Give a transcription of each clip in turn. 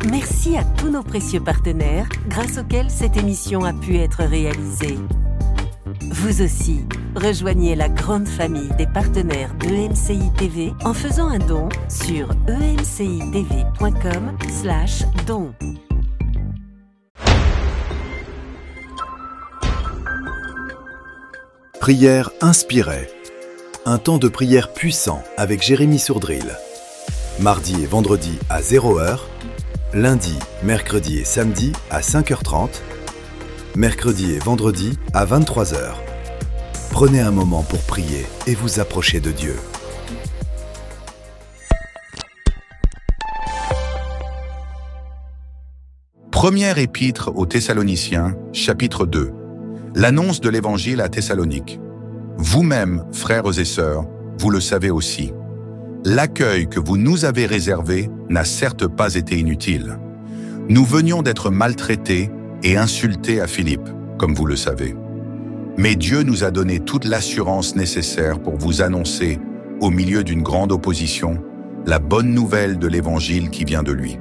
Merci à tous nos précieux partenaires grâce auxquels cette émission a pu être réalisée. Vous aussi, rejoignez la grande famille des partenaires d'EMCI TV en faisant un don sur emcitv.com/don. Prière inspirée. Un temps de prière puissant avec Jérémy Sourdril. Mardi et vendredi à 0h. Lundi, mercredi et samedi à 5h30. Mercredi et vendredi à 23h. Prenez un moment pour prier et vous approcher de Dieu. Première épître aux Thessaloniciens, chapitre 2. L'annonce de l'Évangile à Thessalonique. Vous-mêmes, frères et sœurs, vous le savez aussi. L'accueil que vous nous avez réservé n'a certes pas été inutile. Nous venions d'être maltraités et insultés à Philippe, comme vous le savez. Mais Dieu nous a donné toute l'assurance nécessaire pour vous annoncer, au milieu d'une grande opposition, la bonne nouvelle de l'Évangile qui vient de lui.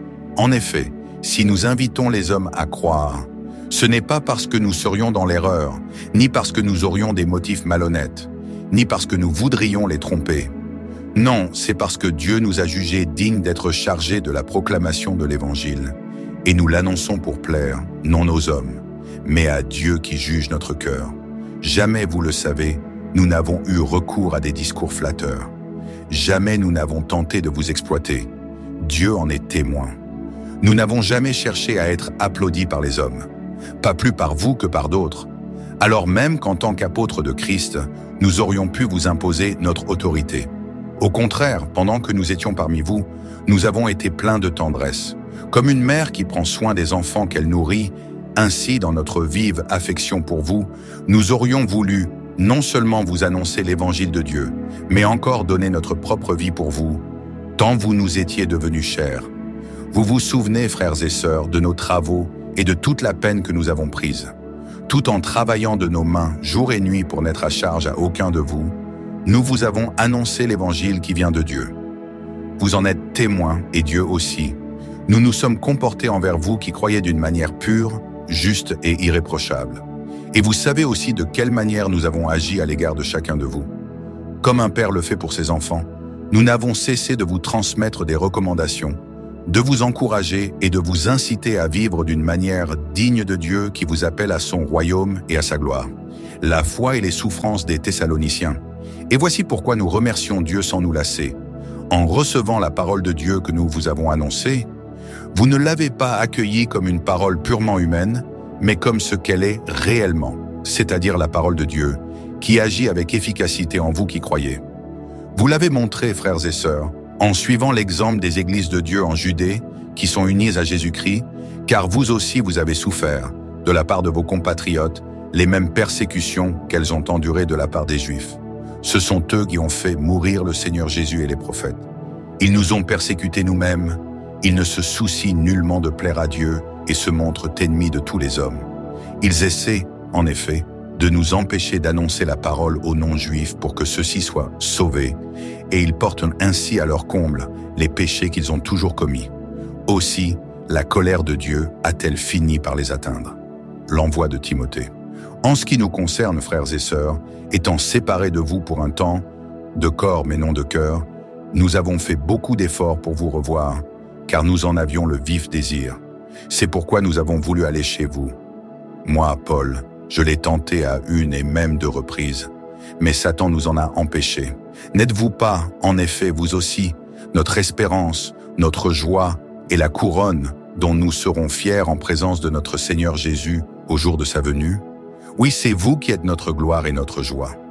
En effet, si nous invitons les hommes à croire, ce n'est pas parce que nous serions dans l'erreur, ni parce que nous aurions des motifs malhonnêtes, ni parce que nous voudrions les tromper. Non, c'est parce que Dieu nous a jugés dignes d'être chargés de la proclamation de l'Évangile. Et nous l'annonçons pour plaire, non aux hommes, mais à Dieu qui juge notre cœur. Jamais, vous le savez, nous n'avons eu recours à des discours flatteurs. Jamais nous n'avons tenté de vous exploiter. Dieu en est témoin. Nous n'avons jamais cherché à être applaudis par les hommes. Pas plus par vous que par d'autres, alors même qu'en tant qu'apôtres de Christ, nous aurions pu vous imposer notre autorité. Au contraire, pendant que nous étions parmi vous, nous avons été pleins de tendresse. Comme une mère qui prend soin des enfants qu'elle nourrit, ainsi dans notre vive affection pour vous, nous aurions voulu non seulement vous annoncer l'évangile de Dieu, mais encore donner notre propre vie pour vous, tant vous nous étiez devenus chers. Vous vous souvenez, frères et sœurs, de nos travaux et de toute la peine que nous avons prise. Tout en travaillant de nos mains jour et nuit pour n'être à charge à aucun de vous, nous vous avons annoncé l'évangile qui vient de Dieu. Vous en êtes témoins, et Dieu aussi. Nous nous sommes comportés envers vous qui croyez d'une manière pure, juste et irréprochable. Et vous savez aussi de quelle manière nous avons agi à l'égard de chacun de vous. Comme un père le fait pour ses enfants, nous n'avons cessé de vous transmettre des recommandations, de vous encourager et de vous inciter à vivre d'une manière digne de Dieu qui vous appelle à son royaume et à sa gloire. La foi et les souffrances des Thessaloniciens. Et voici pourquoi nous remercions Dieu sans nous lasser. En recevant la parole de Dieu que nous vous avons annoncée, vous ne l'avez pas accueillie comme une parole purement humaine, mais comme ce qu'elle est réellement, c'est-à-dire la parole de Dieu, qui agit avec efficacité en vous qui croyez. Vous l'avez montré, frères et sœurs, en suivant l'exemple des églises de Dieu en Judée, qui sont unies à Jésus-Christ, car vous aussi vous avez souffert, de la part de vos compatriotes, les mêmes persécutions qu'elles ont endurées de la part des Juifs. Ce sont eux qui ont fait mourir le Seigneur Jésus et les prophètes. Ils nous ont persécutés nous-mêmes, ils ne se soucient nullement de plaire à Dieu et se montrent ennemis de tous les hommes. Ils essaient, en effet, de nous empêcher d'annoncer la parole aux non-juifs pour que ceux-ci soient sauvés, et ils portent ainsi à leur comble les péchés qu'ils ont toujours commis. Aussi, la colère de Dieu a-t-elle fini par les atteindre. L'envoi de Timothée. En ce qui nous concerne, frères et sœurs, étant séparés de vous pour un temps, de corps mais non de cœur, nous avons fait beaucoup d'efforts pour vous revoir, car nous en avions le vif désir. C'est pourquoi nous avons voulu aller chez vous. Moi, Paul, je l'ai tenté à 1 et même 2 reprises, mais Satan nous en a empêchés. N'êtes-vous pas, en effet, vous aussi, notre espérance, notre joie et la couronne dont nous serons fiers en présence de notre Seigneur Jésus au jour de sa venue? Oui, c'est vous qui êtes notre gloire et notre joie.